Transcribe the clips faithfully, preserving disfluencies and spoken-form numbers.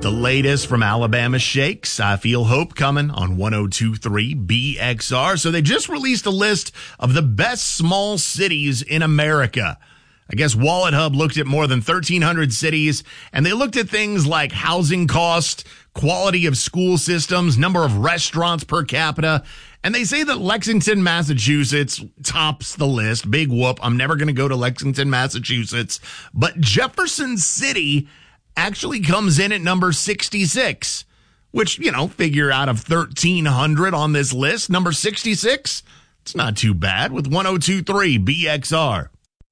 The latest from Alabama Shakes. I Feel Hope coming on one oh two point three B X R. So they just released a list of the best small cities in America. I guess Wallet Hub looked at more than thirteen hundred cities, and they looked at things like housing cost, quality of school systems, number of restaurants per capita, and they say that Lexington, Massachusetts tops the list. Big whoop. I'm never going to go to Lexington, Massachusetts. But Jefferson City actually comes in at number sixty-six, which, you know, figure out of thirteen hundred on this list. Number sixty-six, it's not too bad with one oh two point three B X R.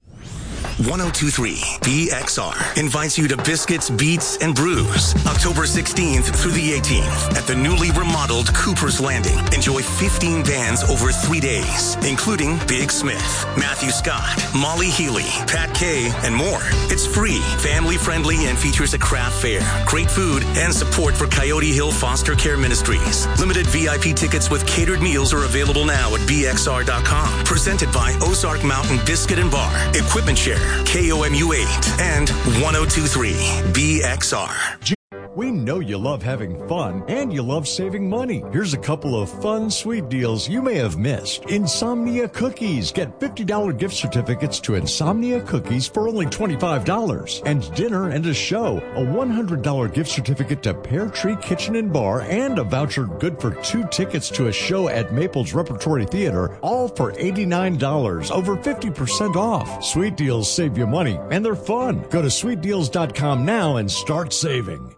one oh two point three B X R invites you to Biscuits, Beats, and Brews October sixteenth through the eighteenth at the newly remodeled Cooper's Landing. Enjoy fifteen bands over three days, including Big Smith, Matthew Scott, Molly Healy, Pat Kay, and more. It's free, family-friendly, and features a craft fair, great food, and support for Coyote Hill Foster Care Ministries. Limited V I P tickets with catered meals are available now at B X R dot com. Presented by Ozark Mountain Biscuit and Bar, Equipment Share, K O M U eight, and one oh two point three B X R. We know you love having fun and you love saving money. Here's a couple of fun, sweet deals you may have missed. Insomnia Cookies. Get fifty dollars gift certificates to Insomnia Cookies for only twenty-five dollars. And dinner and a show. A one hundred dollars gift certificate to Pear Tree Kitchen and Bar and a voucher good for two tickets to a show at Maples Repertory Theater, all for eighty-nine dollars, over fifty percent off. Sweet deals save you money and they're fun. Go to sweet deals dot com now and start saving.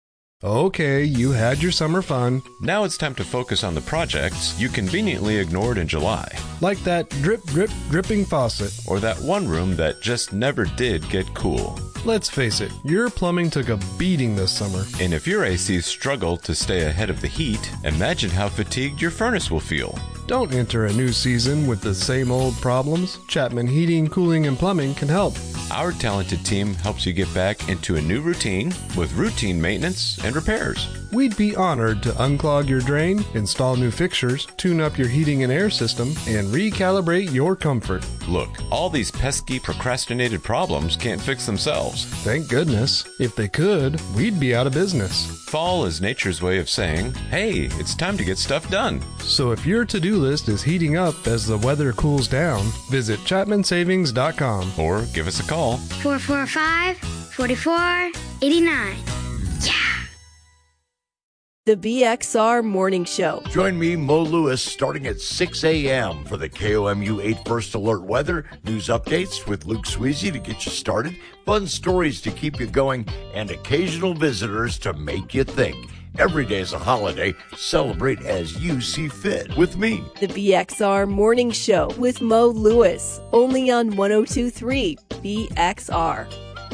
Okay, you had your summer fun. Now it's time to focus on the projects you conveniently ignored in July. Like that drip, drip, dripping faucet. Or that one room that just never did get cool. Let's face it, your plumbing took a beating this summer. And if your A C struggled to stay ahead of the heat, imagine how fatigued your furnace will feel. Don't enter a new season with the same old problems. Chapman Heating, Cooling, and Plumbing can help. Our talented team helps you get back into a new routine with routine maintenance and repairs. We'd be honored to unclog your drain, install new fixtures, tune up your heating and air system, and recalibrate your comfort. Look, all these pesky procrastinated problems can't fix themselves. Thank goodness. If they could, we'd be out of business. Fall is nature's way of saying, hey, it's time to get stuff done. So if your to-do list is heating up as the weather cools down, visit chapman savings dot com or give us a call. four four five, four four eight nine. Yeah! The B X R Morning Show. Join me, Mo Lewis, starting at six a.m. for the K O M U eight First Alert weather, news updates with Luke Sweezy to get you started, fun stories to keep you going, and occasional visitors to make you think. Every day is a holiday. Celebrate as you see fit with me. The B X R Morning Show with Mo Lewis, only on one oh two point three B X R.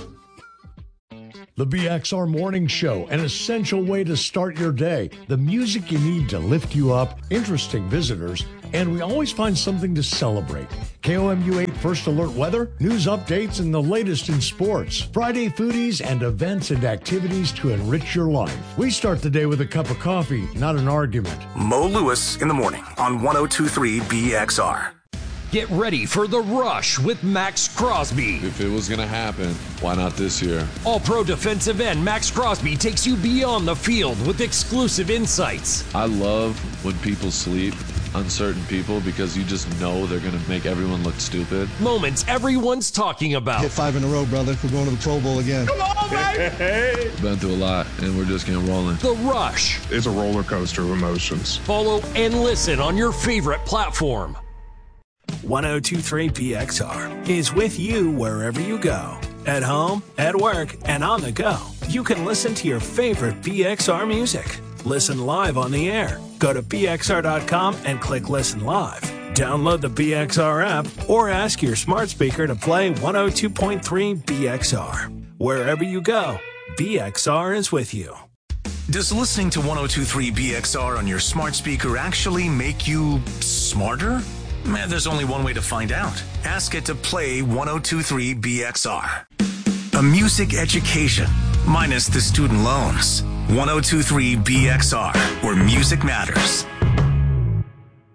The B X R Morning Show, an essential way to start your day. The music you need to lift you up, interesting visitors, and we always find something to celebrate. K O M U eight First Alert weather, news updates, and the latest in sports. Friday foodies and events and activities to enrich your life. We start the day with a cup of coffee, not an argument. Mo Lewis in the morning on one oh two point three B X R. Get ready for The Rush with Max Crosby. If it was going to happen, why not this year? All-pro defensive end Max Crosby takes you beyond the field with exclusive insights. I love when people sleep on certain people because you just know they're going to make everyone look stupid. Moments everyone's talking about. Hit five in a row, brother. We're going to the Pro Bowl again. Come on, baby! Been through a lot, and we're just getting rolling. The Rush. It's a roller coaster of emotions. Follow and listen on your favorite platform. one oh two point three B X R is with you wherever you go. At home, at work, and on the go. You can listen to your favorite B X R music. Listen live on the air. Go to B X R dot com and click Listen Live. Download the B X R app or ask your smart speaker to play one oh two point three B X R. Wherever you go, B X R is with you. Does listening to one oh two point three B X R on your smart speaker actually make you smarter? Man, there's only one way to find out. Ask it to play one oh two point three B X R. A music education, minus the student loans. one oh two point three B X R, where music matters.